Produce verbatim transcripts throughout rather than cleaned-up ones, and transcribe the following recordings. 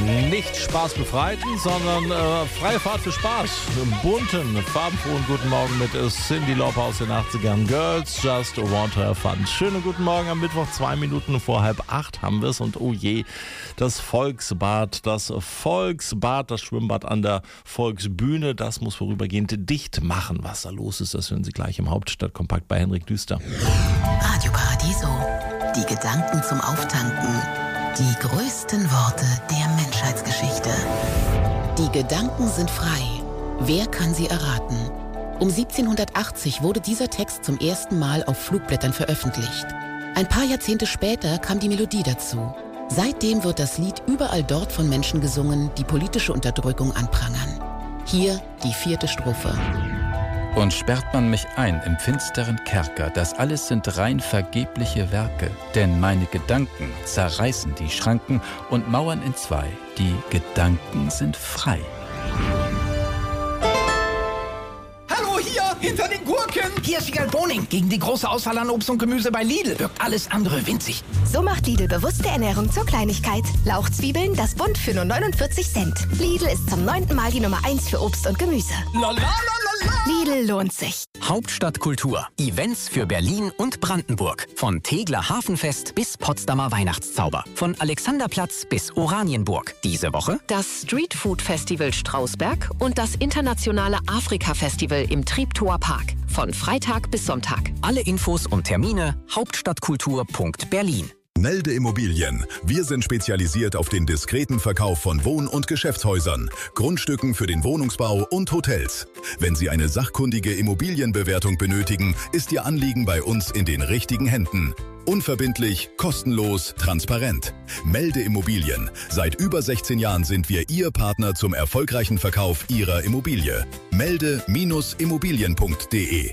Nicht spaßbefreiten, sondern äh, freie Fahrt für Spaß. Im bunten, farbenfrohen guten Morgen mit Cyndi Lauper aus den achtzigern. Girls just want to have fun. Schönen guten Morgen am Mittwoch, zwei Minuten vor halb acht haben wir es. Und oh je, das Volksbad, das Volksbad, das Schwimmbad an der Volksbühne, das muss vorübergehend dicht machen. Was da los ist, das hören Sie gleich im Hauptstadtkompakt bei Henrik Düster. Radio Paradiso. Die Gedanken zum Auftanken. Die größten Worte der Menschheitsgeschichte. Die Gedanken sind frei. Wer kann sie erraten? Um siebzehnhundertachtzig wurde dieser Text zum ersten Mal auf Flugblättern veröffentlicht. Ein paar Jahrzehnte später kam die Melodie dazu. Seitdem wird das Lied überall dort von Menschen gesungen, die politische Unterdrückung anprangern. Hier die vierte Strophe. Und sperrt man mich ein im finsteren Kerker, das alles sind rein vergebliche Werke. Denn meine Gedanken zerreißen die Schranken und mauern in zwei. Die Gedanken sind frei. Hallo, hier, hinter den Gurken. Hier ist Wiegald Boning. Gegen die große Auswahl an Obst und Gemüse bei Lidl wirkt alles andere winzig. So macht Lidl bewusste Ernährung zur Kleinigkeit. Lauchzwiebeln, das Bund für nur neunundvierzig Cent. Lidl ist zum neunten Mal die Nummer eins für Obst und Gemüse. La, la, la, la, la. Lidl lohnt sich. Hauptstadtkultur. Events für Berlin und Brandenburg. Von Tegeler Hafenfest bis Potsdamer Weihnachtszauber. Von Alexanderplatz bis Oranienburg. Diese Woche das Streetfood Festival Strausberg und das internationale Afrika-Festival im Treptower Park. Von Freitag bis Sonntag. Alle Infos und Termine hauptstadtkultur punkt berlin. Melde Immobilien. Wir sind spezialisiert auf den diskreten Verkauf von Wohn- und Geschäftshäusern, Grundstücken für den Wohnungsbau und Hotels. Wenn Sie eine sachkundige Immobilienbewertung benötigen, ist Ihr Anliegen bei uns in den richtigen Händen. Unverbindlich, kostenlos, transparent. Melde Immobilien. Seit über sechzehn Jahren sind wir Ihr Partner zum erfolgreichen Verkauf Ihrer Immobilie. Melde Immobilien punkt de.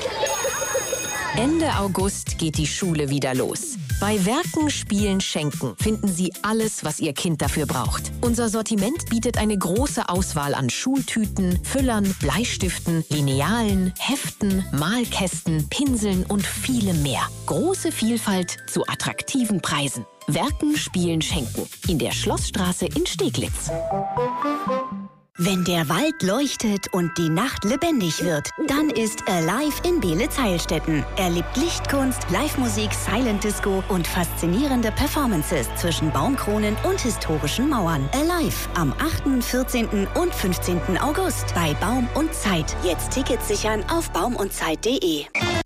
Ende August geht die Schule wieder los. Bei Werken, Spielen, Schenken finden Sie alles, was Ihr Kind dafür braucht. Unser Sortiment bietet eine große Auswahl an Schultüten, Füllern, Bleistiften, Linealen, Heften, Malkästen, Pinseln und vielem mehr. Große Vielfalt zu attraktiven Preisen. Werken, Spielen, Schenken. In der Schlossstraße in Steglitz. Wenn der Wald leuchtet und die Nacht lebendig wird, dann ist Alive in Beelitz-Heilstätten. Erlebt Lichtkunst, Live-Musik, Silent Disco und faszinierende Performances zwischen Baumkronen und historischen Mauern. Alive am achten, vierzehnten und fünfzehnten August bei Baum und Zeit. Jetzt Tickets sichern auf baum und zeit punkt de.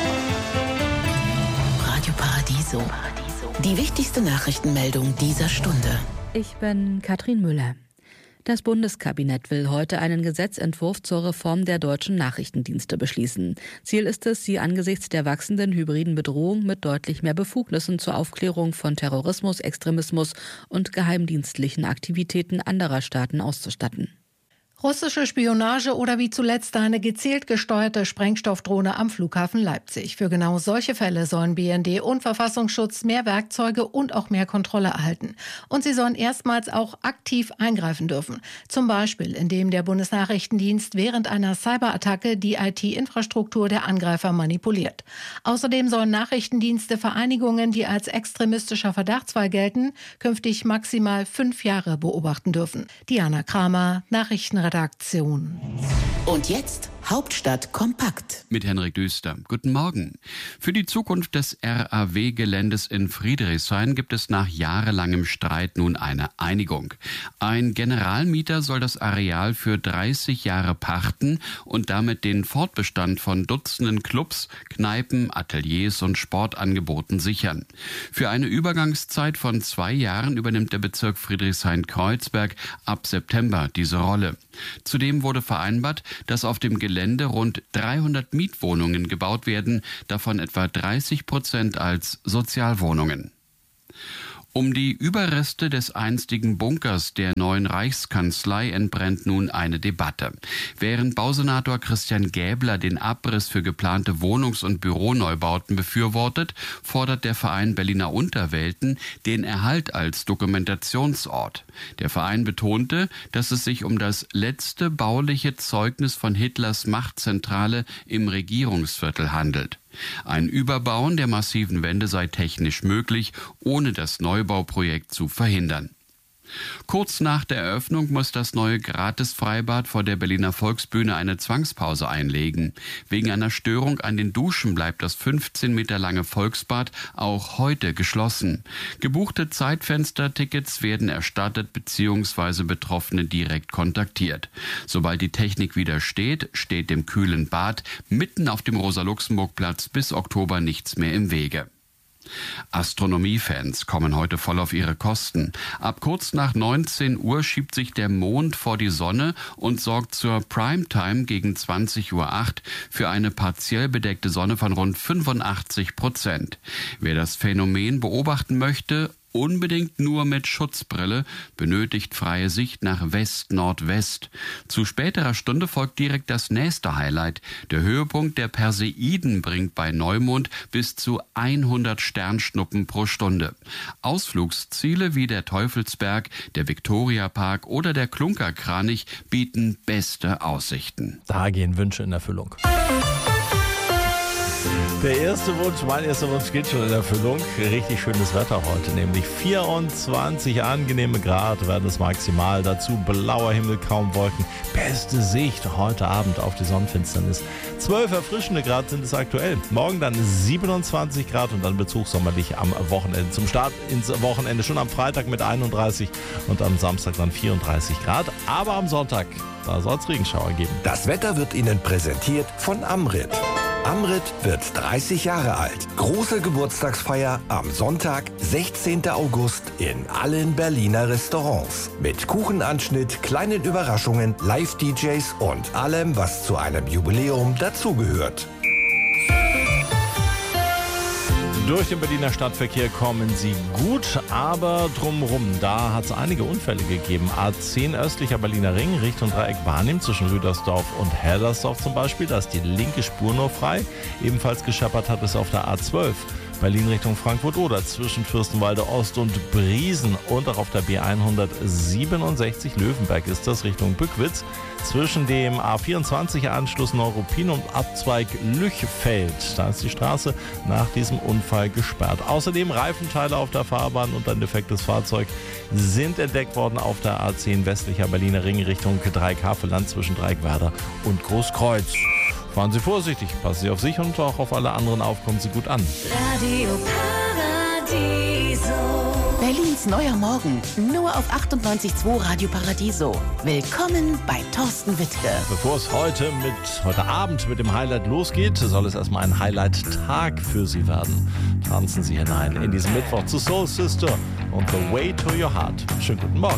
Radio Paradiso. Die wichtigste Nachrichtenmeldung dieser Stunde. Ich bin Katrin Müller. Das Bundeskabinett will heute einen Gesetzentwurf zur Reform der deutschen Nachrichtendienste beschließen. Ziel ist es, sie angesichts der wachsenden hybriden Bedrohung mit deutlich mehr Befugnissen zur Aufklärung von Terrorismus, Extremismus und geheimdienstlichen Aktivitäten anderer Staaten auszustatten. Russische Spionage oder wie zuletzt eine gezielt gesteuerte Sprengstoffdrohne am Flughafen Leipzig. Für genau solche Fälle sollen B N D und Verfassungsschutz mehr Werkzeuge und auch mehr Kontrolle erhalten. Und sie sollen erstmals auch aktiv eingreifen dürfen. Zum Beispiel, indem der Bundesnachrichtendienst während einer Cyberattacke die I T-Infrastruktur der Angreifer manipuliert. Außerdem sollen Nachrichtendienste Vereinigungen, die als extremistischer Verdachtsfall gelten, künftig maximal fünf Jahre beobachten dürfen. Diana Kramer, Nachrichtenredaktion. Redaktion. Und jetzt Hauptstadt kompakt. Mit Henrik Düster. Guten Morgen. Für die Zukunft des R A W-Geländes in Friedrichshain gibt es nach jahrelangem Streit nun eine Einigung. Ein Generalmieter soll das Areal für dreißig Jahre pachten und damit den Fortbestand von Dutzenden Clubs, Kneipen, Ateliers und Sportangeboten sichern. Für eine Übergangszeit von zwei Jahren übernimmt der Bezirk Friedrichshain-Kreuzberg ab September diese Rolle. Zudem wurde vereinbart, dass auf dem Gelände rund dreihundert Mietwohnungen gebaut werden, davon etwa dreißig Prozent als Sozialwohnungen. Um die Überreste des einstigen Bunkers der neuen Reichskanzlei entbrennt nun eine Debatte. Während Bausenator Christian Gäbler den Abriss für geplante Wohnungs- und Büroneubauten befürwortet, fordert der Verein Berliner Unterwelten den Erhalt als Dokumentationsort. Der Verein betonte, dass es sich um das letzte bauliche Zeugnis von Hitlers Machtzentrale im Regierungsviertel handelt. Ein Überbauen der massiven Wände sei technisch möglich, ohne das Neubauprojekt zu verhindern. Kurz nach der Eröffnung muss das neue Gratis-Freibad vor der Berliner Volksbühne eine Zwangspause einlegen. Wegen einer Störung an den Duschen bleibt das fünfzehn Meter lange Volksbad auch heute geschlossen. Gebuchte Zeitfenstertickets werden erstattet bzw. Betroffene direkt kontaktiert. Sobald die Technik wieder steht, steht dem kühlen Bad mitten auf dem Rosa-Luxemburg-Platz bis Oktober nichts mehr im Wege. Astronomiefans kommen heute voll auf ihre Kosten. Ab kurz nach neunzehn Uhr schiebt sich der Mond vor die Sonne und sorgt zur Primetime gegen zwanzig Uhr acht für eine partiell bedeckte Sonne von rund fünfundachtzig Prozent. Wer das Phänomen beobachten möchte, unbedingt nur mit Schutzbrille, benötigt freie Sicht nach West-Nordwest. Zu späterer Stunde folgt direkt das nächste Highlight. Der Höhepunkt der Perseiden bringt bei Neumond bis zu hundert Sternschnuppen pro Stunde. Ausflugsziele wie der Teufelsberg, der Viktoriapark oder der Klunkerkranich bieten beste Aussichten. Da gehen Wünsche in Erfüllung. Der erste Wunsch, mein erster Wunsch geht schon in Erfüllung. Richtig schönes Wetter heute, nämlich vierundzwanzig angenehme Grad werden es maximal. Dazu blauer Himmel, kaum Wolken. Beste Sicht heute Abend auf die Sonnenfinsternis. zwölf erfrischende Grad sind es aktuell. Morgen dann siebenundzwanzig Grad und dann bezugsommerlich am Wochenende. Zum Start ins Wochenende schon am Freitag mit einunddreißig und am Samstag dann vierunddreißig Grad. Aber am Sonntag, da soll es Regenschauer geben. Das Wetter wird Ihnen präsentiert von Amrit. Amrit wird dreißig Jahre alt. Große Geburtstagsfeier am Sonntag, sechzehnten August in allen Berliner Restaurants. Mit Kuchenanschnitt, kleinen Überraschungen, Live-D Js und allem, was zu einem Jubiläum dazugehört. Durch den Berliner Stadtverkehr kommen Sie gut, aber drumherum, da hat es einige Unfälle gegeben. A zehn östlicher Berliner Ring Richtung Dreieck Barnim zwischen Rüdersdorf und Hellersdorf zum Beispiel. Da ist die linke Spur nur frei. Ebenfalls gescheppert hat es auf der A zwölf. Berlin Richtung Frankfurt oder zwischen Fürstenwalde Ost und Briesen und auch auf der B hundertsiebenundsechzig Löwenberg ist das Richtung Bückwitz. Zwischen dem A vierundzwanzig Anschluss Neuruppin und Abzweig Lüchfeld. Da ist die Straße nach diesem Unfall gesperrt. Außerdem Reifenteile auf der Fahrbahn und ein defektes Fahrzeug sind entdeckt worden auf der A zehn westlicher Berliner Ring Richtung Dreieck-Havelland zwischen Dreieckwerder und Großkreuz. Fahren Sie vorsichtig, passen Sie auf sich und auch auf alle anderen auf, kommen Sie gut an. Radio Paradiso. Berlins neuer Morgen, nur auf achtundneunzig Komma zwei Radio Paradiso. Willkommen bei Thorsten Wittke. Bevor es heute mit heute Abend mit dem Highlight losgeht, soll es erstmal ein Highlight-Tag für Sie werden. Tanzen Sie hinein in diesen Mittwoch zu Soul Sister und The Way to Your Heart. Schönen guten Morgen.